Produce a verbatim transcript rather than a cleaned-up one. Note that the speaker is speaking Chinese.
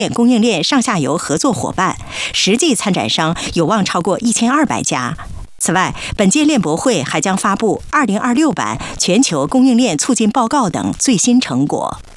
供应链上下游合作伙伴，实际参展商有望超过一千二百家。此外，本届链博会还将发布二零二六版全球供应链促进报告等最新成果。